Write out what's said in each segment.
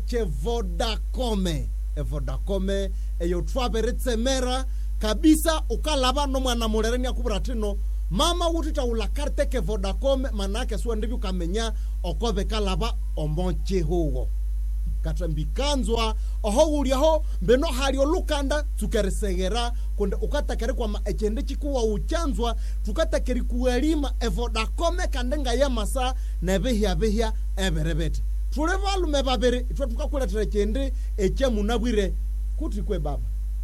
che Vodacom Vodacom eyo twaberetsemera kabisa ukalaba no mwana mulere ni akubura tino mama utita ula karte ke Vodacom manake suwa ndibi ukamenya okobe kalaba omonche huo katambikanzwa oho uliaho mbeno hali olukanda tukeresegera kunde ukatakere kwa maechende chikuwa uchanzwa tukatakeri kuelima Vodacom kandenga ya masa nebehia eberebete tulevalume babere tukakuletera chende echemunabwire kuti kwe baba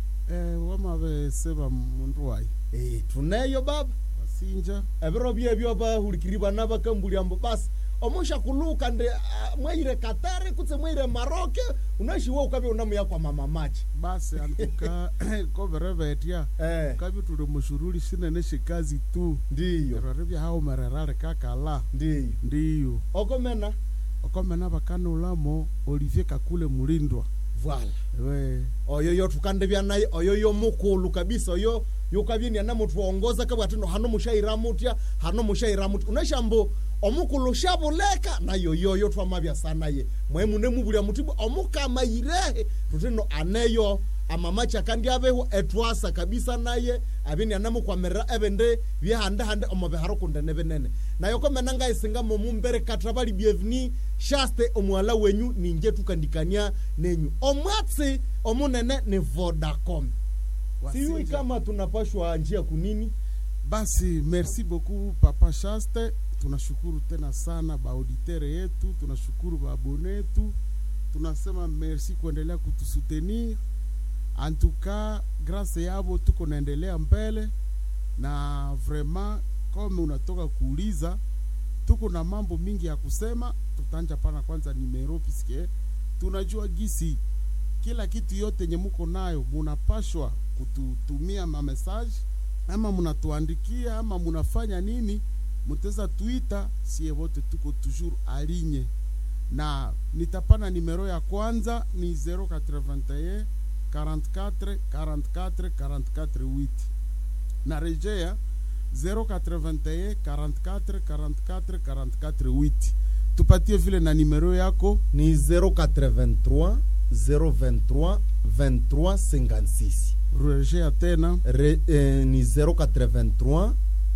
wamabe seba muntu wayi tuneyo baba wasinja ebiro byebyo bahulikiriba nabakambulyambo basi omusha kuluka nde mwaire Katari kutse mwaire Maroke unashiwa ukabe unamuya kwa mama machi basi antuka koverevetia kabi tuli mushuruli sinene shikazi tu ndiyo raribya hao mararare kakala ndiyo okomena bakanulamo Olivier Kakule Mulindwa voilà oyo tukandebya naye oyo mukulu kabisa oyo yukabini na mtu waongoza kabwa tino hano mushaira mutia unashambo omukulu shabuleka na yoyo twamabya sana ye mwemu nemubulya mutibu omukama yirehe tutino aneyo amamacha kandi abeho etwasa kabisa naye abini anamukwamerera ebende byahande omobeharo kundene benene nayo komenanga isinga mumbere katrabali bienvenue shaste omwala wenyu ninje tukandikania nenyu omwatsi omunene ni Vodacom siwi kama tunapashwa njia kunini basi merci beaucoup papa Shaste tunashukuru tena sana ba auditere yetu tunashukuru ba abone yetu tunasema merci kuendelea kutusutenir en tout cas grâce yabo tuko naendelea mbele na vraiment kama unatoka kuuliza tuko na mambo mingi ya kusema tutanja pana kwanza numero piske tunajua gisi kila kitu yote nyemuko nayo munapashwa kututumia ma message ama munatuandikia ama munafanya nini muteza Twitter sie wote tuko toujours aligné na nitapana numero ya kwanza ni 081 44 44 44 8 na rejea 081 44 44 44 8 tupatie vile na numero yako ni 083 023 23 56 rejea tena ni 083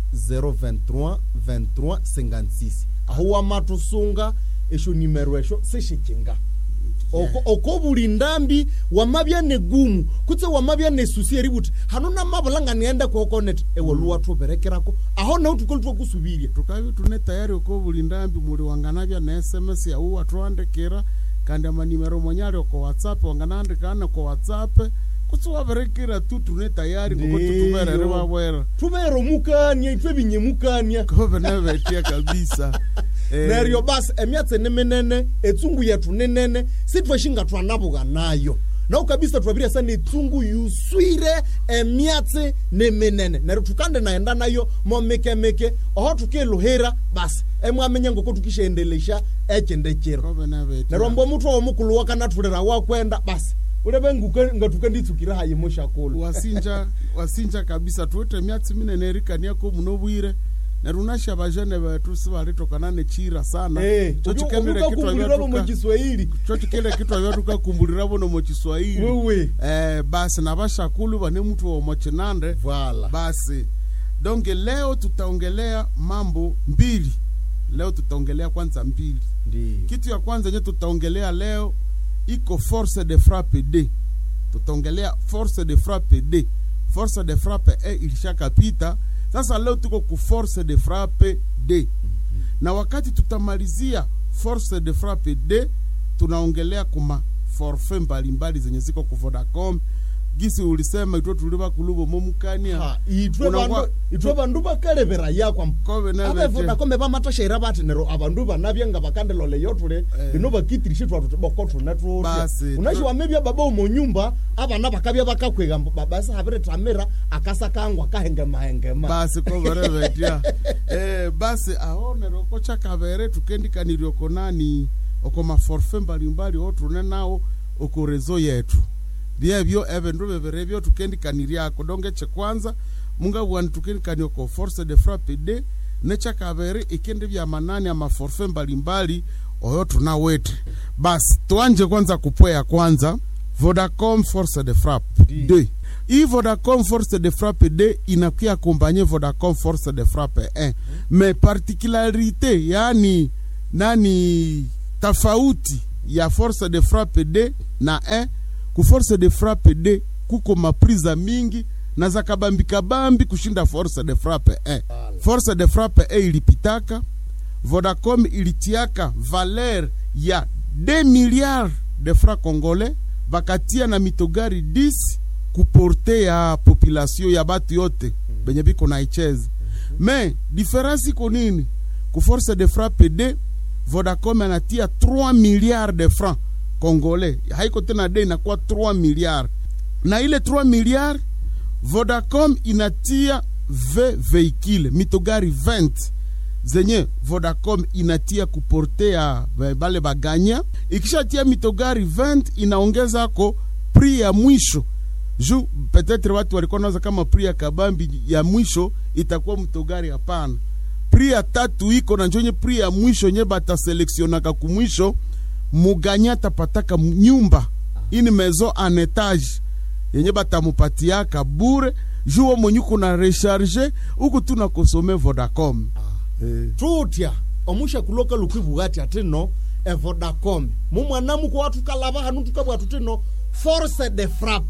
023 23 56 ahuwa matusunga esho numero esho seshikinga oko bulindambi wamabya negumu kutse wamabya nesusi ributi hanona mabalanga nienda ko connect ewoluwa tuberekerako aho na utukolitwa kusubiria tukabi tune tayari oko bulindambi muri wanganabya na SMS ya uwa tuandekera kandi amanimero monyali oko WhatsApp wanganandikana ko WhatsApp kutsuwa berekera tu tune tayari kuko tutuberere babwera tubero mukanya itwe binyemukanya ko benebetia kabisa neryo basi emyatse nemenene etsungu yetu nenene sitwashinga twanabuga nayo na kabisa twabira sana etsungu yuswire emyatse nemenene neryo tukande naenda nayo momeke oho tukelohera basi emwamenya ngoko tukishendelesha echendekero neryo mbo muthu omukulu wakana tulera wakwenda basi ulebe ngatuka nditsukira hayi mushakolo wasinja kabisa tuote myatsi minene erikania ko munobwire narunasha bajane betu sibaritokana nechira sana chochikendele kitu abyo mu Kiswahili chochikendele kitu abyo tukakumbulira bono mu Kiswahili wewe basi nabashakulu bane mtu wa mochenande voilà basi donc leo tutaongelea mambo mbili kwanza mbili ndiyo kitu ya kwanza yenye tutaongelea leo iko force de frappe D tutaongelea force de frappe D force de frappe E ilishakapita sasa leo tuko ku force de frappe D na wakati tutamalizia force de frappe D tunaongelea kuma forfait mbalimbali zenye ziko ku Vodacom gisi ulisema ito tuliba kulubo momukania itwe bandu bakalebera yakwa mkobe na ave Vodacom bamatasha irabati nero abandu banabyenga bakandelo leyo tule bino bakitirishe twatubokotho natwo unashiwa mebya baba umonyumba abana bakabya bakakwega baba sa habere tamera akasakangwa kahengema basi ko berevetia basi ahonero kocha kabere tukendikaniryo konani okoma forfait mbalimbali otrune nao okorezo yetu byebyo ebendu beberebyo tukendikaniria ko donge che kwanza munga bwan tukendikani ko force de frappe D necha kabere ikende bya manani ama forfait mbalimbali oyo tunawete. Basi tuanje kwanza kupoya kwanza Vodacom Force de Frappe 2. Hii Vodacom Force de Frappe 2 inakuwa accompagner Vodacom Force de Frappe 1. Mais particularité yani nani tofauti ya Force de Frappe 2 na 1, ku Force de Frappe 2 kuko mapriza mingi na za kabambi kushinda Force de Frappe 1. Force de Frappe 1 ilipitaka, Vodacom ilitiaka valeur ya 2 milliards de francs congolais, bakatia na mitogari 10 kuporte ya population ya batu yote benye biko na icheze. Mais différence iko nini? Ku Force de Frappe 2 Vodacom anatia 3 milliards de francs congolais. Haiko tena de inakuwa 3 milliards. Na ile 3 milliards Vodacom inatia vehicule mitogari 20 zenye Vodacom inatia kuportea bale baganya. Ikishatia mitogari 20 inaongeza ko prix ya mwisho. Ju peut-être watu walikuwa naza kama prix ya kabambi ya mwisho itakuwa mitogari, hapana. Prix ya tatu iko na njonye prix ya mwisho nye bata selectionaka kumwisho muganya tapataka nyumba ini maison en étage yenye bata mupatiaka bure juo monyuko na recharger uko tuna consommer Vodacom. Tutia omusha kuloka lukibugati atino Vodacom mumwana muko watu kalaba hanu tukabwa tutino Force de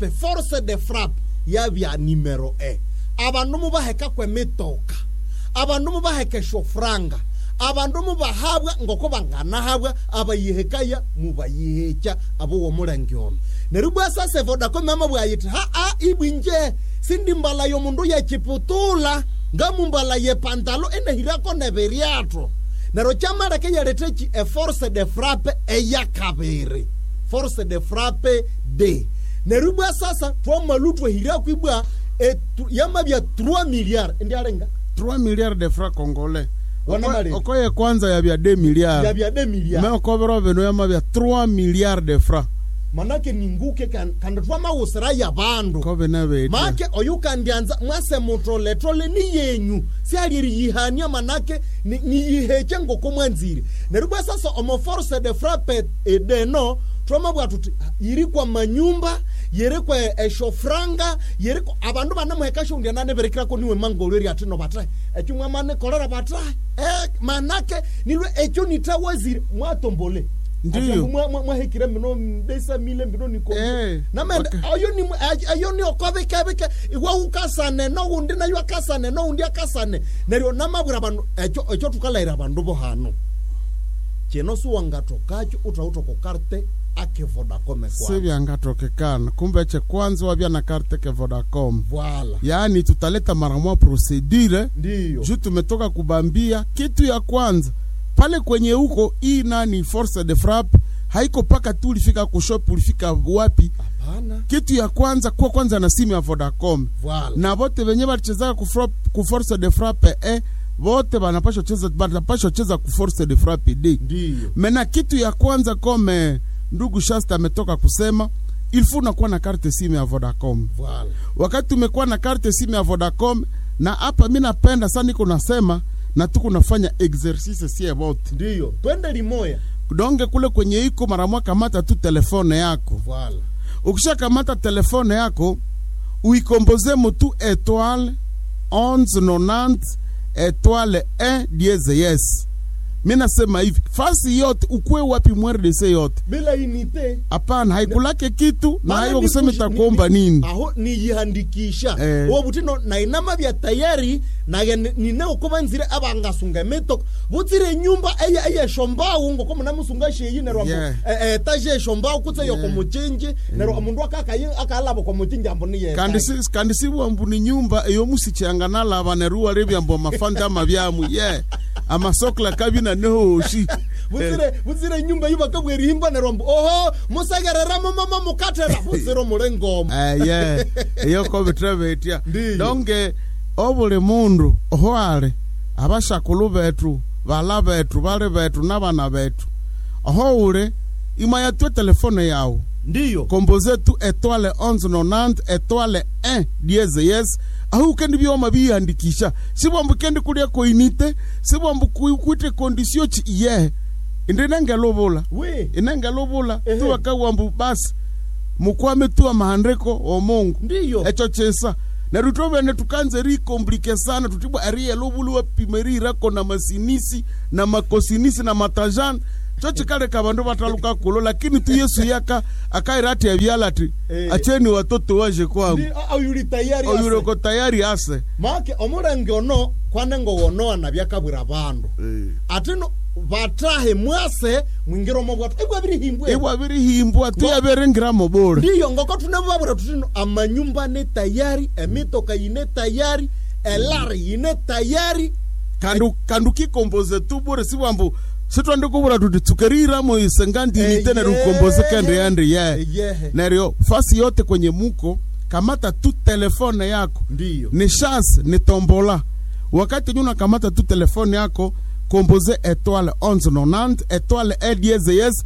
Frappe yabya numero 1. Abantu mubaheka kwe mitoka, abantu mubaheka shofranga, abantu mubahabwa ngoko bangana habwa abayihekaya mubayihecha abo wo murangyono. Nerubwa sasa Vodacom mama bwayita ibinje sindi mbala yo mundu ya chiputula ngamu mbala ye pantalo ene hirako neberiato. Nero chamara ke yaretechi Force de Frappe eya kabere. Force de Frappe D. Nerubwa sasa twa malutwe hirako ibwa yamabya 3 milliards ndi arenga 3 milliards de francs congolais. Wanamari okoye kwanza yabya 2 milliards. Yabya 2 milliards. Mais okobero beno yamabya 3 milliards de francs. Manake ninguke kanda twa mawusira ya bandu. Kobe nabe. Make oyuka ndianza mwase motole ni yenyu. Si aliri yihania manake ni yiheche ngoko mwanziri. Nerubwa sasa omo Force de Frappe edeno twama bwatuti yiri kwa manyumba yere kwa shofranga yere kwa abandu banamuheka shundi nane berekira ko niwe mangolweri atino batrai ekimwe mane kolera batrai manake nilwe ekyo nitawaziri mwatombole ndiyo mwahekira mino mbesa mile mbino niko na mende ayo ni okobeke iwa ukasane no undi na yo kasane no undi akasane neryo namabura bandu ekyo tukalaira bandu bo hano keno suwangato kacho utauto karte ake Vodacom kwa. Sebi angatokekana. Kumbe che kwanza wabia na karte ke Vodacom. Voilà. Yani tutaleta maramua procedure. Ndiyo. Juu tumetoka kubambia. Kitu ya kwanza pale kwenye huko hii nani Force de Frappe haiko paka tu ulifika kushop ulifika wapi. Hapana. Kitu ya kwanza kwa kwanza na simu ya Vodacom. Voilà. Na bote venye balichezaka ku Force de Frappe vote banapasha cheza ku Force de Frappe D. Ndiyo. Mena kitu ya kwanza kome ndugu Shasta ametoka kusema ilfu nakuwa na karte simu ya Vodacom. Voilà. Wakati tumekuwa na karte simu ya Vodacom na hapa mimi napenda sana niko nasema na tuko nafanya exercice sie wote. Ndiyo. Twende limoya. Donge kule kwenye iko mara moja kamata tu telefone yako. Voilà. Ukisha kamata telefone yako uikomboze mutu étoile 1190 étoile 1 dièse yes. Mina sema hivi, fasi yote ukue wapi MRDC yote bila inite hapana haikulake kitu na hayo kusema takuomba nini aho ni yihandikisha obutino na inama bya tayari na nine okubanzire abangasunga meto butire nyumba eye shomba ungo ko munamusunga sheyi nero taje shomba kutse yoko muchinji nero omundu akalabo ko muchinji amboni ye kandi si bwambu ni nyumba eyo musichanga nalaba neruwa rebyambo mafanda mabyamu amasokla kabina neho shi buzire nyumba yuba kabweri himba ne rombo oho musagerera mama mukatera buziro mulengoma iyo ko bitrebetia donge obule mundu ohwale abashakulu betu bala betu bale betu nabana betu oho ule imaya tu telefone yao ndiyo komboze tu étoile 1190 étoile 1 dièse yes ahu kendi bioma biandikisha sibombu kendi kulia koinite sibombu kuite condition chi indinenge lobola oui inenge lobola tu wakawambu basi mukwame tu amahandiko omungu ndiyo echo chesa na rutobene tukanze ri komplike sana tutibwa ariye lobulu wa pimerira kona masinisi na makosinisi na matajan chochi kale kabandu bataluka kulo lakini tu Yesu yaka akairati abyalati acheni watoto waje kwangu ayuri tayari ase ayuri tayari ase make omurenge ono kwanengo wono na byakabwira bandu atino batahe mwase mwingiro mo bwatu ibwa biri himbwa tu yaberengira mobora ndiyo ngoko tunababura tutino amanyumba ne tayari emitoka ine tayari elari ine tayari kandu kikomboze tu bore sibambu sitwande kubura tutsukerira mo isengandi ni tena rukomboze kande yande nario fasi yote kwenye muko kamata tu telefone yako ndiyo ni chance ni tombola wakati nyuna kamata tu telefone yako komboze étoile 1190 étoile E10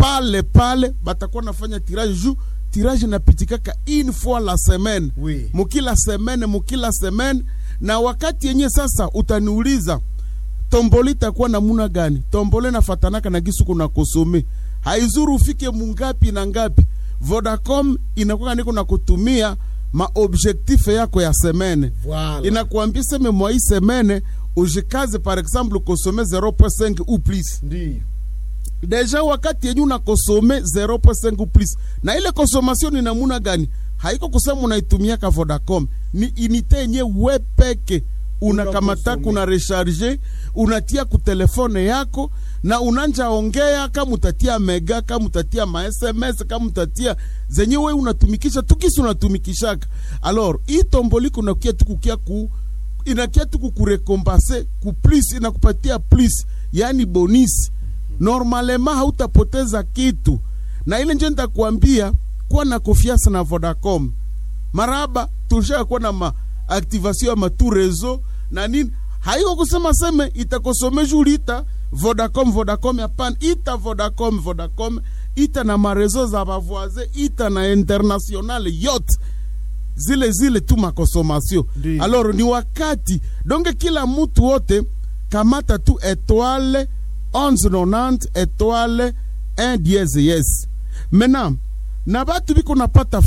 pale batakuwa nafanya tirage napitikaka une fois la semaine oui. mukila semaine na wakati yenye sasa utaniuliza tomboli itakuwa namuna gani tombole nafatanaka na gisu kuna kosome haizuru ufike mungapi na ngapi Vodacom inakuwa niko na kutumia ma objectif yako ya semaine voilà. Inakuambia seme mwa hii semaine ujikaze par exemple kosome 0.5 ou plus ndiyo deja wakati yenye unakosome 0.5 ou plus na ile consommation ni namuna gani haiko kusema unaitumia ka Vodacom ni unité yenye wepeke unakamata kuna recharger unatia ku telefone yako na unanja ongea kama utatia mega kama utatia ma SMS kama utatia zenye wewe unatumikisha tukisi unatumikishaka alors hii tomboli kuna kia tukukia ku inakia tuku kurekompenser ku plus inakupatia plus yani bonus normalement hautapoteza kitu na ile nje nitakwambia kuwa na confiance na Vodacom maraba tusha kuwa na ma activation ya matu réseau na nini haiko kusema seme itakosome julita Vodacom hapana ita Vodacom ita na marezo za bavoise ita na international yote zile tu makonsomasyon alors ni wakati donge kila mtu wote kamata tu étoile 1190 étoile 110 maintenant na batu biko napata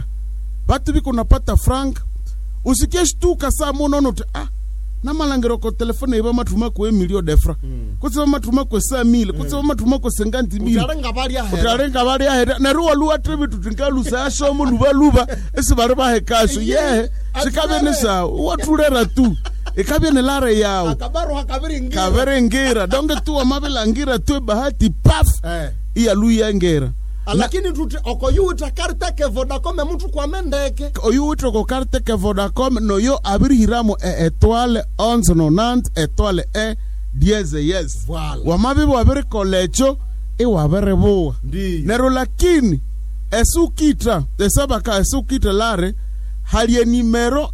franga usikiesh tu kasa monono na malangero ko telefone iba matuma ko million de francs kutse matuma ko 5000 kutse matuma ko 50000 utarenga bali ya na ruwa luwa trebi tutingalu sa shomo luba esibare ba he kasho sikabe ne sa watulera tu ikabe ne lare yao akabaro hakabiringira donge tu amabelangira tu bahati paf iya luya ngera lakini okoyuta karte ke Vodacom mtu kwa mendeke oyuta ko karte ke Vodacom no yo abiri hiramo étoile 1190 étoile E10 voilà wamabibo abiri kolecho wabere boa nero lakini esukita lare hali numero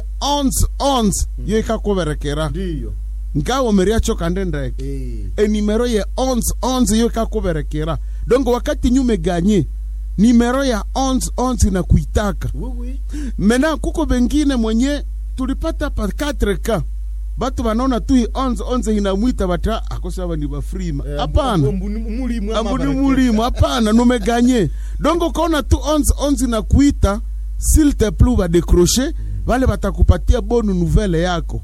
11 yo ikakuberekera ndiyo ngawo meriacho kandendeke numero ye 11 yo ikakuberekera donc wakati nyume ganye numero ya 11 na kuitaka oui. Mena kuko bengine mwenye tulipata pa 4K batu wanaona tu 11 inamuita bata akosaba ni bafrima hapana mulimu hapana numeganye donc ukaona tu 11 na kuita s'il te plaît ba décrocher wale batakupatia bonne nouvelle yako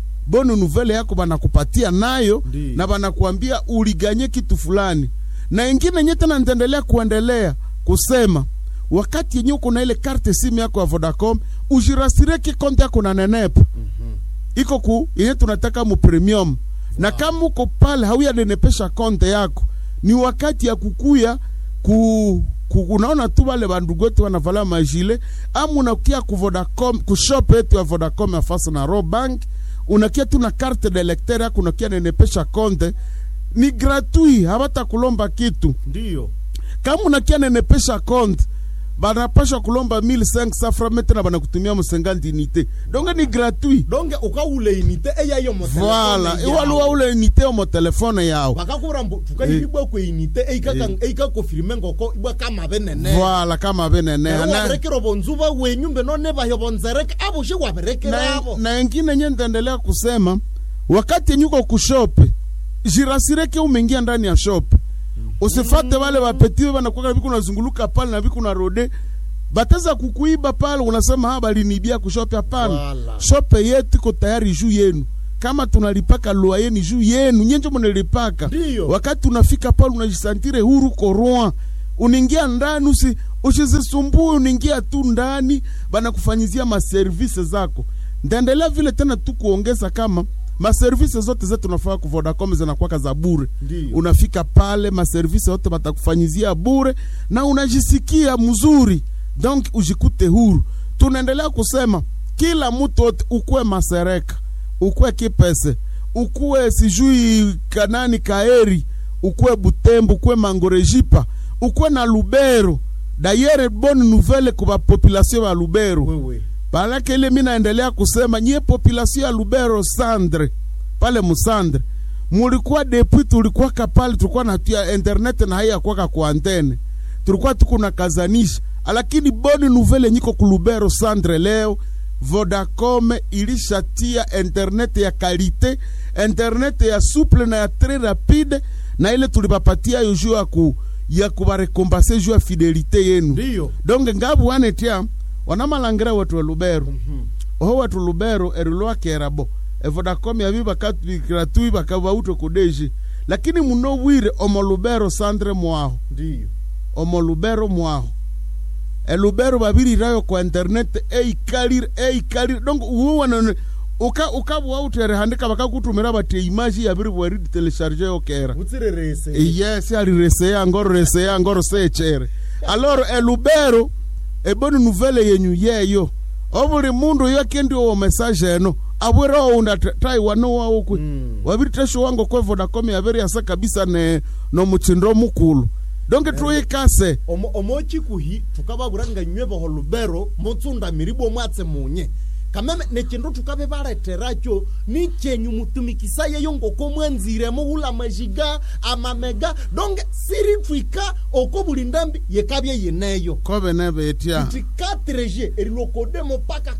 banakupatia nayo na banakuambia uliganye kitu fulani na ingine nyeta na nitendelea kuendelea kusema wakati yenye uko na ile karte simu yako ya Vodacom ujirasireke konti yako na nenepa iko ku yenye tunataka mu premium na kama uko pale hauya nenepesha konti yako ni wakati ya kukuya unaona tu wale bandugu wetu wanavala majile amu unakia ku Vodacom ku shop yetu ya Vodacom ya fasa na Robank unakia tu na carte de lecteur yako unakia nenepesha konti ni gratuit habata kulomba kitu ndiyo kama unakia nenepesha konti banapasha kulomba 1500 francs na banakutumia mu 50 unité donc ni gratuit donc ukaule unité eyayo mo voilà iwaluwa ule unité mo telefone yao bakakura mbu tukayibwa ko unité eika confirmer ngoko ibwa kama benene voilà kama benene na rekero bonzuba wenyumbe none bayo bonzereka abo shigwa berekera abo na ingine nyendendelea kusema wakati nyuko kushope jirasireke umeingia ndani ya shop. Usifate wale wapetiwe wanakuwa viku unazunguluka pale na viku na rode. Bateza kukuiba pale unasema haba linibia kushope hapana. Shope yetu iko tayari juu yenu. Kama tunalipaka loyer ni juu yenu, nyenjo mnalipaka. Wakati unafika pale unajisantire huru koroa. Uningia ndani usizisumbue, uningia tu ndani bana kufanyizia ma services zako. Ndaendelea vile tena tu kuongeza kama ma services zote zetu tunafaa ku Vodacom zinakuwa za bure. Unafika pale ma services zote batakufanyizia bure na unajisikia mzuri. Donc ujikute huru. Tunaendelea kusema kila mtu ukue Masereka, ukue Kipese, ukue sijui Kanani Kaeri, ukue Butembo, ukue Mangorejipa, ukue na Lubero. D'ailleurs bonne nouvelle kwa population ya Lubero. Balake ile mimi naendelea kusema nyie population ya Lubero Sandre pale Musandre mulikuwa depuis tulikuwa kapale tulikuwa na internet na haya kwa antene tulikuwa tukuna kazanisha, lakini bonne nouvelle nyiko ku Lubero Sandre leo Vodacom ilishatia internet ya kalite, internet ya souple na ya très rapide, na ile tulipapatia yojua ya kubarekompenser juu ya fidelite yenu. Donc ngabu wanetia wanamalangira watu wa Lubero. Watu Lubero eriloa kerabo. Vodacom ya biba katu gratuit bakaba uto kodeji. Lakini muno wire omo Lubero Sandre mwaho. Omo Lubero mwaho. Lubero babiri rayo kwa internet kalir. Donc uwana ukabu autere handika bakakutumira bate image ya biri bwari telecharger okera. Yes, ali resea ngoro sechere. Alors Lubero bonne nouvelle yenyu yeyo. Obuli mundu yakendi o message eno. Abwera onda Taiwan wa okwe. Wabiri tesho wango kwa Vodacom ya beri asa kabisa no muchindo mukulu. Donc tuikase omochi kuhi tukabaguranga nyweba ho Lubero mutsunda miribo mwatse munye. Kameme nekindu tukabe bareteracho ni chenyu mutumikisa yeyo ngoko mwanzire mu hula majiga amamega. Donc siri twika okobuli ndambi yekabye yeneyo kobe nebe etia kuti 4G erilokode mo paka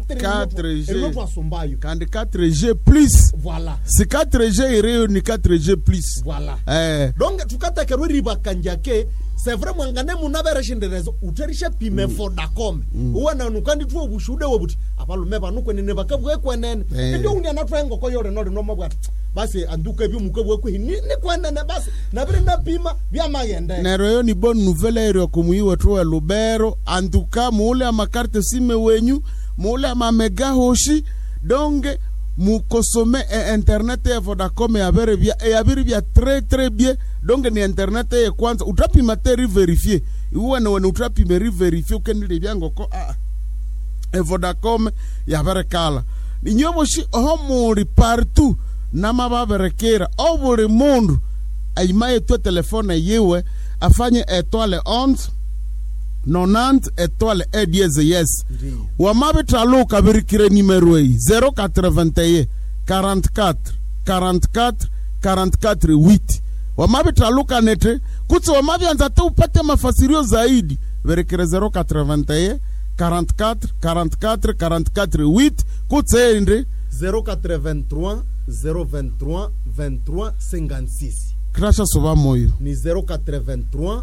4G erilo asombayo kandi 4G plus. Voilà, si 4G ereo ni 4G plus. Voilà. Donc tukatakerwe ribakanjake c'est vraiment ngane munabere shinderezo uterisha pime Vodacom. Uwana nukandi tu obushude wobuti abalume banukwe nene bakabwe kwenene. Ndio unya natwengo ko yore no mabwa. Basi anduke bi mukabwe kwe ni kwenene basi nabire napima bya mayende. Nero yo ni bonne nouvelle ero kumuiwa tu wa Lubero anduka mule ama carte sime wenyu mule ama mega hoshi donge mukosome internet ya Vodacom ya bere bia très bien. Donc ni internet ya kwanza utapi materi verifier uwe na utapi meri verifier ukendile byango ko Vodacom ya bere kala ni nyobo shi homuri partout na mababerekera oburi mundu aimaye tu telefone yewe afanye étoile 11 90 étoile et dièse yes. Wamabe taluka birikire numero 081 44 44 44 8. Wamabe taluka nete kutsi wamabe anzate upate mafasirio zaidi birikire 081 44 44 44 8 kutsi ende 083 023 23 56. Krasha soba moyo ni 083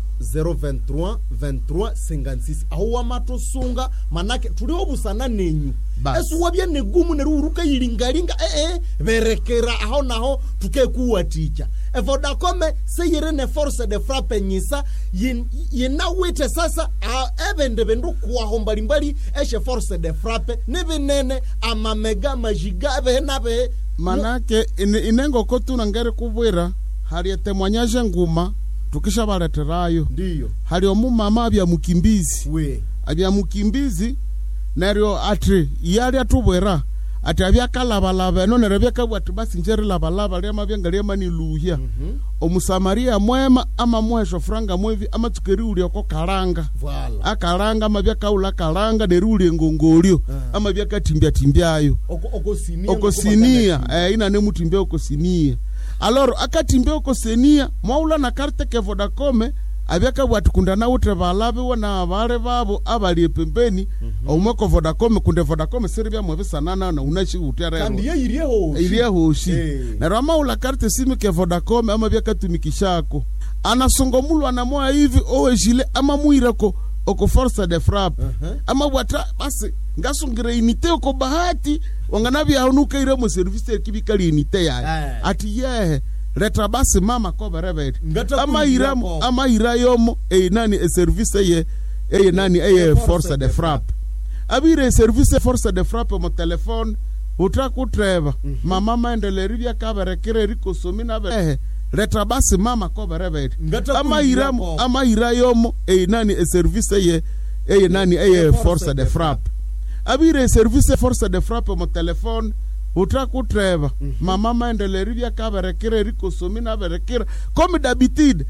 023 23 56. Ahuwa mato sunga manake tulio busana nenyu esu wabye negumu neruruka yilingalinga berekera aho naho tukekuwa ticha Vodacom seyire ne force de frappe nyisa yina wite sasa ebende bendu kwa hombalimbali eshe force de frappe nebinene ama mega majiga benabe manake inengo ko tunangere kubwira hari temwanyaje nguma tukisha baleterayo. Ndiyo hari omumama abya mukimbizi abya mukimbizi neryo ati yali atubwera ati abya kalabalaba no neryo kabwati basi njeri labalaba lya mabyenga lya mani luhya omusamaria mwema ama mwesho franga mwevi ama tukeri uli oko karanga. Voilà, akaranga amabya kaula karanga neruli ngongolyo amabya katimbyayo okosinia ina ne mutimbya okosinia. Alors akatimbya okosenia mwaula na carte ke Vodacom abyaka bwatukunda na utre balabe wana bare babo abali pembeni omweko Vodacom kunde Vodacom serbia mwebisanana na unashi utera kandi irie hoshi na rama ula carte simu ke Vodacom ama byaka tumikishako anasongomulwa na moya hivi ojile ama muirako oko force de frappe ama wata basi ngasungire inite oko bahati wanganabi hanuka ire mu service kibikali inite ya ati leta basi mama ko berebe ama irayomo nani service ye nani force de frappe abire service force de frappe mo telefone utakutreva mama maendelea bya kaberekere riko somina leta basi mama ko berebe ama irayomo nani service ye nani force de frappe abire service force de frappe mo telefone utakutreva mama maendelea bya kaberekere riko somina berekera comme d'habitude